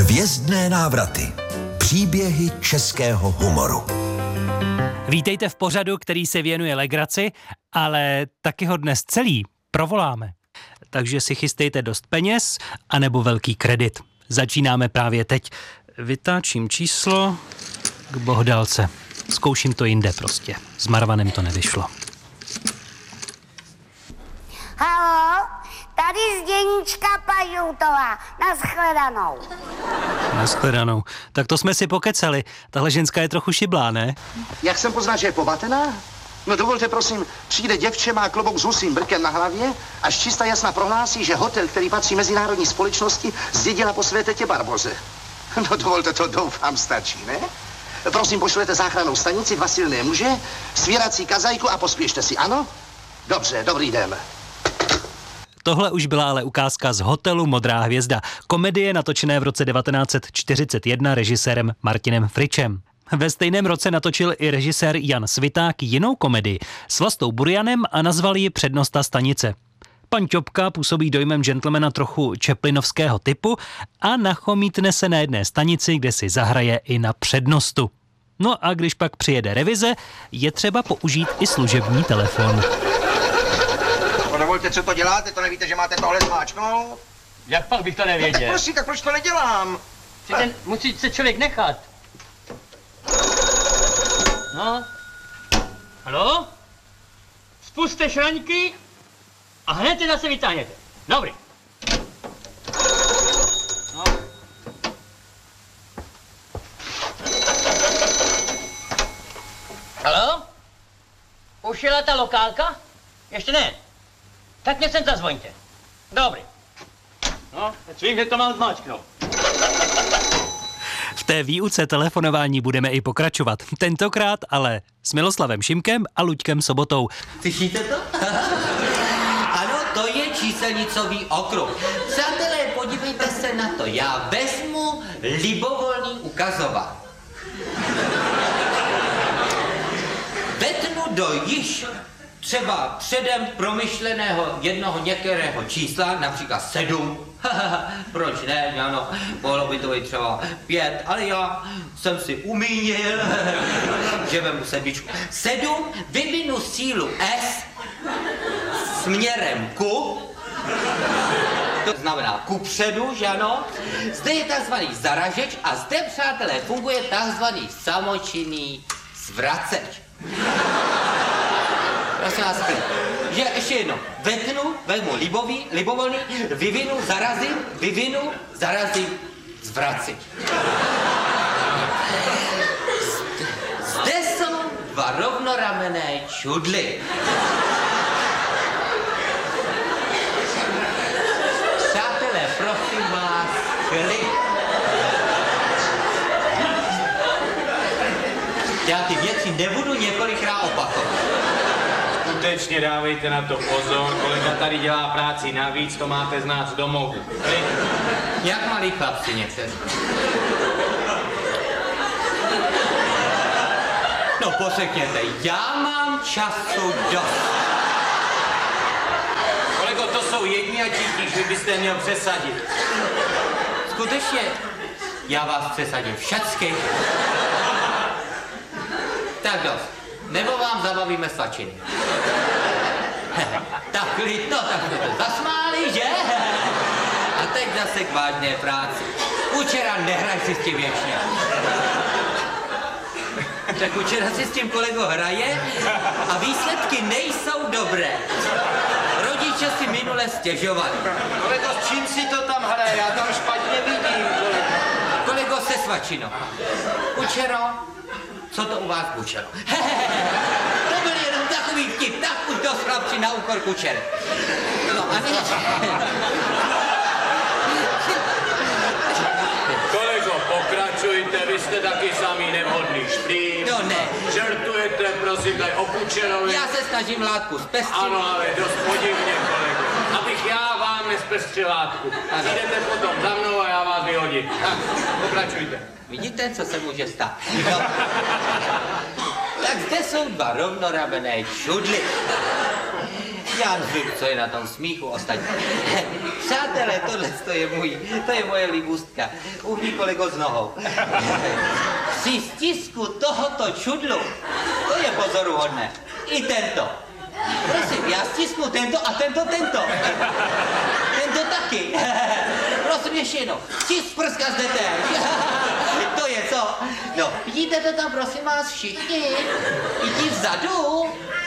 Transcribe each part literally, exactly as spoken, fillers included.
Hvězdné návraty. Příběhy českého humoru. Vítejte v pořadu, který se věnuje legraci, ale taky ho dnes celý provoláme. Takže si chystejte dost peněz anebo velký kredit. Začínáme právě teď. Vytáčím číslo k bohdálce. Zkouším to jinde prostě. S Marvanem to nevyšlo. Haló, tady Zdeníčka Pažoutová. Naschledanou. Naschledanou. Tak to jsme si pokecali. Tahle ženská je trochu šiblá, ne? Jak jsem poznal, že je pomatená? No dovolte, prosím, přijde děvče, má klobouk s husím brkem na hlavě, až čista jasna prohlásí, že hotel, který patří mezinárodní společnosti, zdědila po své tetě Barboze. No dovolte, to doufám stačí, ne? Prosím, pošlete záchrannou stanici, dva silné muže, svěrací kazajku a pospěšte si, ano? Dobře, dobrý den. Tohle už byla ale ukázka z hotelu Modrá hvězda. Komedie natočené v roce devatenáct set čtyřicet jedna režisérem Martinem Fričem. Ve stejném roce natočil i režisér Jan Sviták jinou komedii s Vlastou Burianem a nazval ji Přednosta stanice. Pan Ťopka působí dojmem gentlemana trochu čeplinovského typu a nachomítne se na jedné stanici, kde si zahraje i na přednostu. No a když pak přijede revize, je třeba použít i služební telefon. No dovolte, co to děláte, to nevíte, že máte tohle zmáčknout? Jak pak bych to nevěděl? Tak prosím, tak proč to nedělám? Ten musí se člověk nechat. No. Haló? Spuste šraňky a hned teda se vytáhněte. Dobrý. No. Haló? Už jela ta lokálka? Ještě ne. Tak mě sem zazvoňte. Dobrý. No, teď vím, že to mám zmáčknout. V té výuce telefonování budeme i pokračovat. Tentokrát ale s Miloslavem Šimkem a Luďkem Sobotou. Slyšíte to? Ano, to je číselnicový okruh. Přátelé, podívejte se na to. Já vezmu libovolný ukazovat. Vetnu do již třeba předem promyšleného jednoho některého čísla, například sedm. Proč ne, ano, mohlo by to být třeba pět, ale já jsem si umínil, že vemu sedmičku. Sedm, vyvinu sílu S směrem ku, to znamená kupředu, že ano. Zde je takzvaný zaražeč a zde, přátelé, funguje takzvaný samočinný zvraceč. Prosím vás, že ještě jedno, vetnu, vezmu libový, libovolný, vyvinu, zarazím, vyvinu, zarazím, zvracím. Zde jsou dva rovnoramenné čudly. Přátelé, prosím vás, klid. Já ty věci nebudu několikrát opakovat. Skutečně dávejte na to pozor, kolega tady dělá práci navíc, to máte znát z domovu. Jak malý chlapci někteří. No pořekněte, já mám času dost. Kolego, to jsou jedni a títíž, vy byste měl přesadit. Skutečně, já vás přesadím všecky. Tak dost. Nebo vám zabavíme svačiny. Tak klid, no tak jsme to zasmáli, že? A teď zase k vážné práci. Kučera, nehraj si s tím věčně. Tak Kučera si s tím kolego hraje a výsledky nejsou dobré. Rodiče si minule stěžovali. Kolego, s čím si to tam hraje? Já tam špatně vidím. Kolego, se svačinou. Kučero, co to u vás Kučero? To byl jenom takový vtip, tak už dost chlapci na úkor Kučery. No a teď... Kolego, pokračujte, vy jste taky samý nevhodný šplín. No ne. Žertujete, prosím, tady o Kučerovi. Já se snažím látku zpestřit. Ano, ale dost podivně, kolego. Abych já vám nespestřil látku. Jdete potom za mnou a já vás vyhodím. Tak, pokračujte. Vidíte, co se může stát? No. Tak zde jsou dva rovnorabené čudly. Já nevím, co je na tom smíchu ostatní. Přátelé, tohle to je můj, to je moje libůstka. Uhni kolego s nohou. Při stisku tohoto čudlu, to je pozoruhodné. I tento. Prosím, já stisknu tento a tento, tento. Tento taky. Prosím, ještě jednou. Stisk prska zde též. To je co? No, vidíte to tam, prosím vás, všichni? I ti vzadu?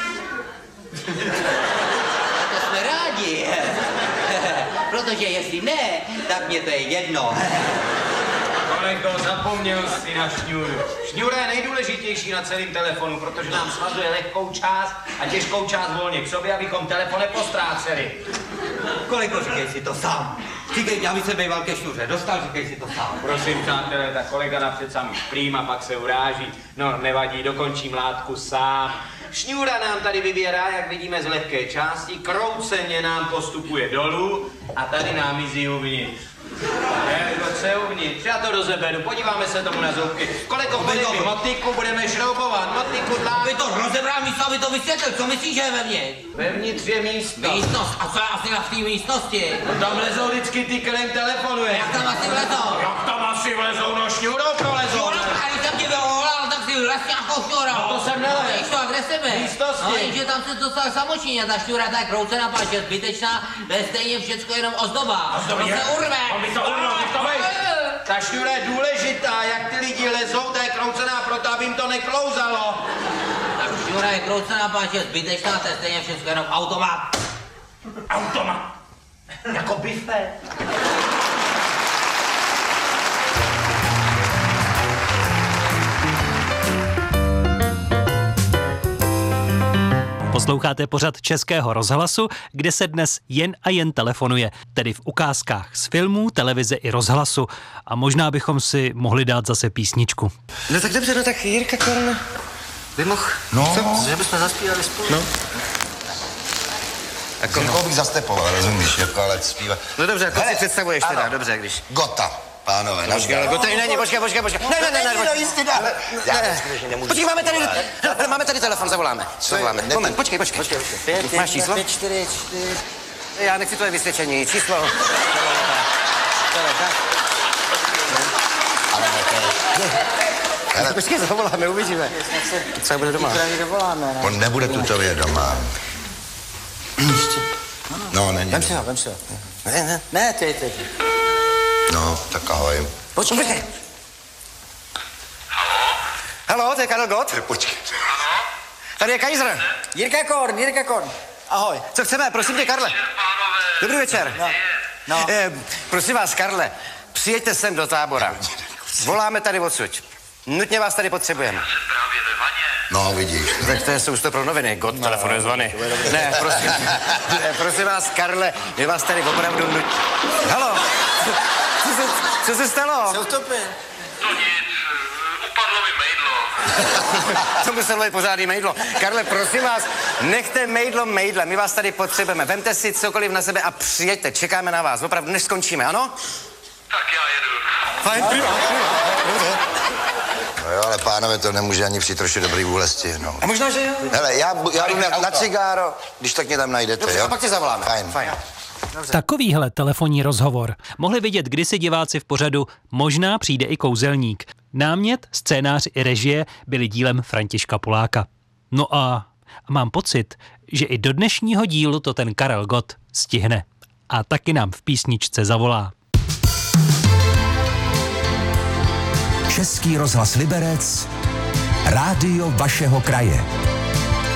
To jsme rádi. Protože jestli ne, tak mě to je jedno. Kolego, zapomněl jsi na šňůru. Šňůra je nejdůležitější na celém telefonu, protože nám svazuje lehkou část a těžkou část volně k sobě, abychom telefon nepostráceli. Kolego, říkej si to sám. Říkej mě, aby se býval ke šňůře dostal, říkej si to sám. Prosím, přátelé, ta kolega napřed sami šprým a pak se uráží. No, nevadí, dokončím látku sám. Šňůra nám tady vybírá, jak vidíme, z lehké části, krouceně nám postupuje dolů a tady nám mizí uvnitř. Je, uvnitř, já to rozeberu, podíváme se tomu na zubky. Kolego, podej mi motiku, budeme šroubovat, motiku dlá. Vy to rozebral místo, aby to vysvětlil, co myslíš, že je vevnitř? Vevnitř je místo. Místnost, a co je asi na v té místnosti? No, tam lezou vždycky ty, kterým telefonuje. Jak tam asi vlezou? Jak tam asi vlezou, no šňůrou prolezou. Šňůra, a když jsem tě vyvolal, tak si vlez nějakou šňůrou. No to jsem nelez. Víš to, a kde jsme? Místnosti. No, jenže tam se dostal samočíně, ta šňůra tak kroucená, páč je zbytečná, to je stejně všecko jenom ozdoba. Ozdoba, To se urve. On by to urval, nech to vejš. Ta šňůra je důležitá, jak ty lidi lezou, to je kroucená proto, aby jim to neklouzalo. Tak šňůra je kroucená, páč je zbytečná, to je stejně všecko jenom automat. Automat. Jako bife. Posloucháte pořad Českého rozhlasu, kde se dnes jen a jen telefonuje, tedy v ukázkách z filmů, televize i rozhlasu. A možná bychom si mohli dát zase písničku. No tak dobře, no tak Jirka Korn by mohl, No. co? Že bychom zaspívali spolu. No. Jako někoho bych zastepoval, rozumíš, jako ale zpívat. No dobře, jako Hele, si představuješ teda, ano. dobře, když... Gota, pánové, na Počkej, ale Gota není, počkej, počkej, počkej. Ne, ne, ne, ne, ne, jistě dá. Já ne. skutečně nemůžu. Počkej, máme tady, hele, máme tady telefon, zavoláme. Co je? Zavoláme. Ne, Moment, počkej, počkej. Počkej, počkej. Pět, máš číslo? Pět, čtyři, čtyři. Já nechci tvoje vysvědčení, číslo. Ale ne, to je... Hele, Počkej, zavoláme, uvidíme. Co bude doma? on nebude tutově doma. No, není. Vem si ho, vem si ho. Ne, ne, ne, ty, ty. No, tak ahoj. Počkej, počkej. Halo, to je Karel Gott. Počkej. Tady je Kaiser. Jirka Korn, Jirka Korn. Ahoj. Co chceme, prosím tě, Karle. Dobrý večer. No. No. Eh, prosím vás, Karle, přijeďte sem do Tábora. Voláme tady odsud. Nutně vás tady potřebujeme. No, vidíš. Tak to jsou to pro noviny. Gott no, telefonuje zvony. Ne, prosím, ne, prosím vás, Karle, my vás tady opravdu nutně... Halo, co se, co se stalo? Co to by? To nic, upadlo mi mejdlo. To muselo být pořádný mejdlo. Karle, prosím vás, nechte mejdlo mejdle, my vás tady potřebujeme. Vemte si cokoliv na sebe a přijeďte, čekáme na vás, opravdu, než skončíme, ano? Tak já jedu. Fajn, prima, prima. No jo, ale pánové, to nemůže ani při troši dobrý vůle stihnout. A možná, že jo? Hele, já, já jdu na, na cigáro, když tak mě tam najdete, Dobře, jo? a pak tě zavoláme. Fajn. Fajn. Takovýhle telefonní rozhovor mohli vidět kdysi diváci v pořadu Možná přijde i kouzelník. Námět, scénář i režie byly dílem Františka Poláka. No a mám pocit, že i do dnešního dílu to ten Karel Gott stihne. A taky nám v písničce zavolá. Český rozhlas Liberec, rádio vašeho kraje.